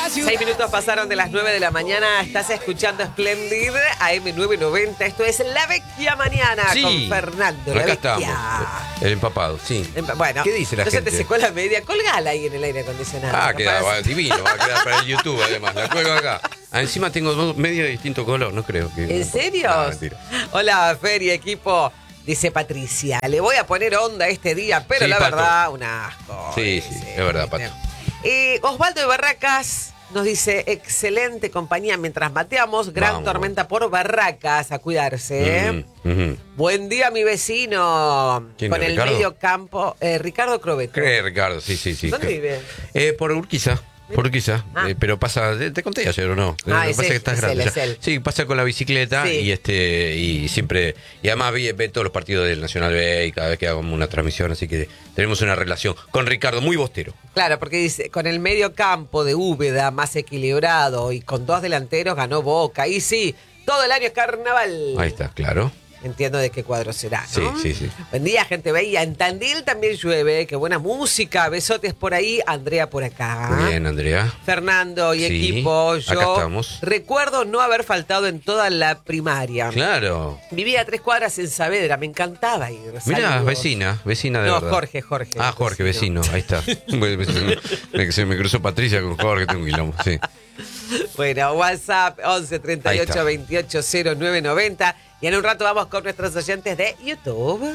6 minutos pasaron de las 9 de la mañana. Estás escuchando Splendid AM990. Esto es La Vecchia Mañana con Fernando. Acá La estamos. El empapado, sí. Bueno, ¿Qué dice la no gente? Se te secó la media. Colgala ahí en el aire acondicionado. Queda divino. Va a quedar para el YouTube, además. La cuelgo acá. Encima tengo dos medias de distinto color, no creo que... ¿En serio? No, mentira. Hola, Fer y equipo. Dice Patricia, le voy a poner onda este día, pero Sí, la Pato. verdad, un asco. Sí, es verdad, Pato. Osvaldo de Barracas nos dice, excelente compañía mientras mateamos, gran Vamos. tormenta por Barracas, a cuidarse. Buen día, mi vecino. ¿Quién Con es, el Ricardo? medio campo, Ricardo Crobeto. ¿Cree, Ricardo? Sí. ¿Dónde vive? Por Urquiza. Por Urquiza. Pero pasa, te conté ayer o no. Lo que es pasa él, que estás es grande. él, ya. es él. Sí, pasa con la bicicleta Sí. y siempre, y además ve todos los partidos del Nacional B y cada vez que hago una transmisión, así que tenemos una relación con Ricardo muy bostero. Claro, porque dice, con el medio campo de Úbeda más equilibrado y con dos delanteros ganó Boca. Y sí, todo el año es carnaval. Ahí está, claro. Entiendo de qué cuadro será, ¿no? Sí. Buen día, gente bella. En Tandil también llueve. Qué buena música. Besotes por ahí. Andrea por acá. Muy bien, Andrea. Fernando y Sí, equipo. acá Yo estamos. recuerdo no haber faltado en toda la primaria. Claro. Vivía a 3 cuadras en Saavedra. Me encantaba ir. Mirá, Saludos. vecina de No, verdad. Jorge. Jorge, vecino. Ahí está. Se me cruzó Patricia con Jorge, tengo un quilombo. Sí. Bueno, WhatsApp 11 38 28 0990. Y en un rato vamos con nuestros oyentes de YouTube.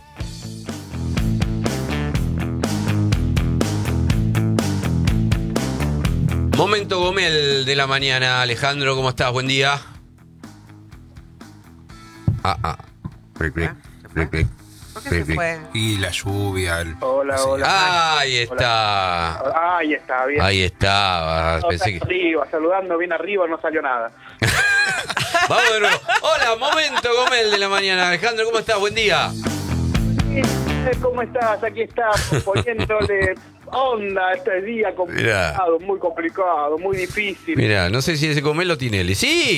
Momento Gomel de la mañana. Alejandro, ¿cómo estás? Buen día. ¿Por qué se fue? Y la lluvia. Hola. Ahí está. Ahí está, bien. Ahí estaba. Pensé que... Arriba, saludando bien arriba, no salió nada. Vamos de nuevo. Hola, momento Gomel de la mañana. Alejandro, ¿cómo estás? Buen día. ¿Cómo estás? Aquí estamos poniéndole onda a este día complicado, muy complicado, muy difícil. Mira, no sé si ese Gomel lo tiene él. ¡Sí!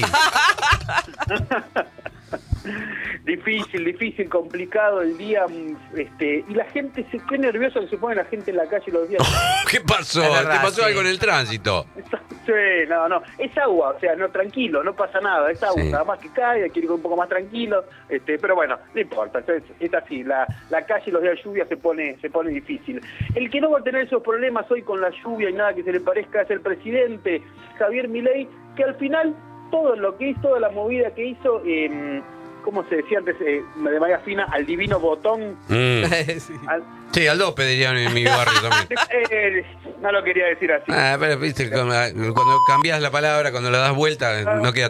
Difícil, complicado el día, y la gente qué nervioso que se pone la gente en la calle los días. ¿Qué pasó? Es verdad, ¿Te pasó sí. algo en el tránsito? Sí, no, es agua, o sea, no, tranquilo, no pasa nada, es agua, Sí. nada más que cae, hay que ir un poco más tranquilo, pero bueno, no importa, es así, la calle los días de lluvia se pone difícil. El que no va a tener esos problemas hoy con la lluvia y nada que se le parezca es el presidente Javier Milei, que al final todo lo que hizo, toda la movida que hizo, ¿cómo se decía antes de manera fina? Al divino botón. Sí. Sí, al dope dirían en mi barrio también. No lo quería decir así. Pero viste, cuando cambias la palabra, cuando la das vuelta, no queda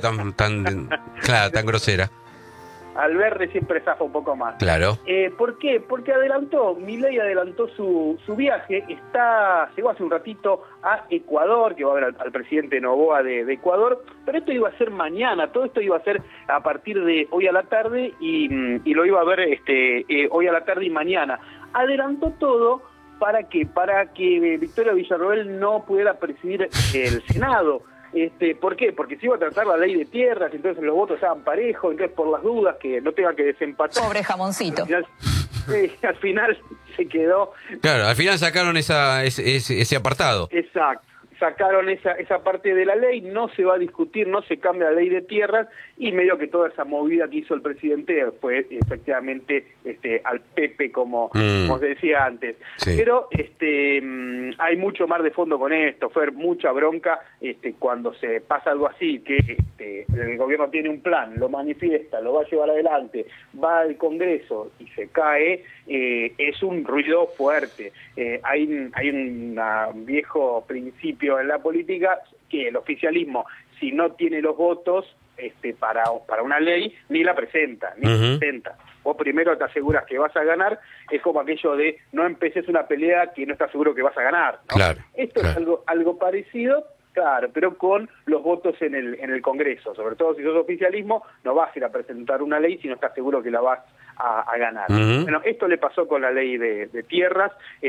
tan grosera. Al verde siempre zafa un poco más. Claro. ¿Por qué? Porque Milei adelantó su viaje, llegó hace un ratito a Ecuador, que va a ver al presidente Noboa de Ecuador, pero esto iba a ser mañana, todo esto iba a ser a partir de hoy a la tarde y lo iba a ver hoy a la tarde y mañana. Adelantó todo para que Victoria Villarroel no pudiera presidir el Senado. ¿Por qué? Porque se iba a tratar la ley de tierras, entonces los votos estaban parejos, entonces por las dudas que no tenga que desempatar. Pobre jamoncito. Al final se quedó. Claro, al final sacaron ese apartado. Exacto. Sacaron esa parte de la ley, no se va a discutir, no se cambia la ley de tierras y medio que toda esa movida que hizo el presidente fue efectivamente al Pepe como os decía antes. Sí. Pero hay mucho más de fondo con esto, fue mucha bronca cuando se pasa algo así, que el gobierno tiene un plan, lo manifiesta, lo va a llevar adelante, va al Congreso y se cae, es un ruido fuerte. Hay un viejo principio en la política que el oficialismo, si no tiene los votos para una ley, ni la presenta, Vos primero te aseguras que vas a ganar, es como aquello de no empeces una pelea que no estás seguro que vas a ganar, ¿no? Claro, Esto es algo parecido. Claro, pero con los votos en el Congreso, sobre todo si sos oficialismo, no vas a ir a presentar una ley si no estás seguro que la vas a ganar. Bueno, esto le pasó con la ley de tierras,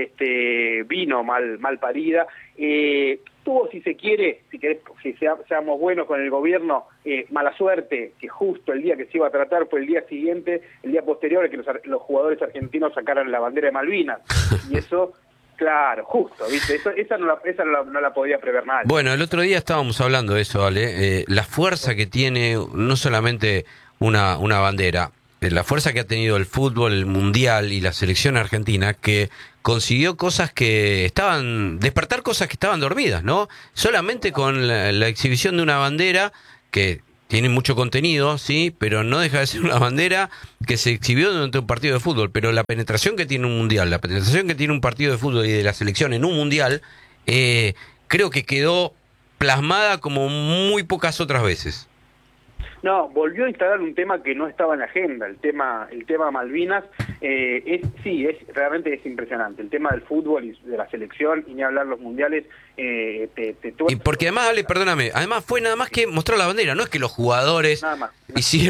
vino mal parida, tuvo, si querés, si seamos buenos con el gobierno, mala suerte, que justo el día que se iba a tratar fue el día siguiente, el día posterior, que los jugadores argentinos sacaran la bandera de Malvinas, y eso Claro, justo, ¿viste? Esa no la podía prever nadie. Bueno, el otro día estábamos hablando de eso, Ale, la fuerza que tiene no solamente una bandera, la fuerza que ha tenido el fútbol, el mundial y la selección argentina, que consiguió cosas que despertar cosas que estaban dormidas, ¿no? Solamente con la exhibición de una bandera que tiene mucho contenido, sí, pero no deja de ser una bandera que se exhibió durante un partido de fútbol. Pero la penetración que tiene un mundial, la penetración que tiene un partido de fútbol y de la selección en un mundial, creo que quedó plasmada como muy pocas otras veces. No, volvió a instalar un tema que no estaba en la agenda, el tema Malvinas. Realmente es impresionante. El tema del fútbol y de la selección, y ni hablar los mundiales. Y porque además, Ale, perdóname, además fue nada más que mostrar la bandera, no es que los jugadores hicieron